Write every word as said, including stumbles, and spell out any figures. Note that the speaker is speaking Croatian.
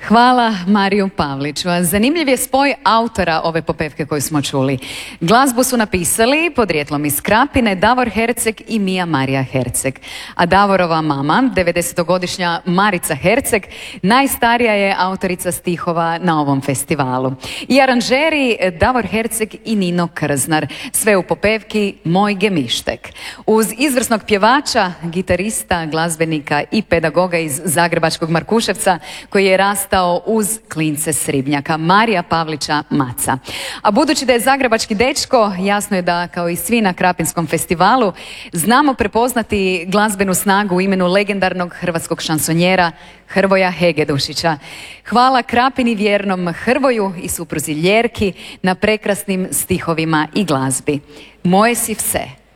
Hvala Mariju Pavliću. Zanimljiv je spoj autora ove popevke koju smo čuli. Glazbu su napisali podrijetlom iz Krapine Davor Herceg i Mija Marija Herceg. A Davorova mama, devedesetogodišnja Marica Herceg, najstarija je autorica stihova na ovom festivalu. I aranžeri Davor Herceg i Nino Krznar. Sve u popevki Moj gemištek. Uz izvrsnog pjevača, gitarista, glazbenika i pedagoga iz zagrebačkog Markuševca koji je rastao uz klince s Ribnjaka, Marija Pavlića Maca. A budući da je zagrebački dečko, jasno je da kao i svi na Krapinskom festivalu znamo prepoznati glazbenu snagu u imenu legendarnog hrvatskog šansonjera Hrvoja Hegedušića. Hvala Krapini vjernom Hrvoju i supruzi Ljerki na prekrasnim stihovima i glazbi. Moje si vse.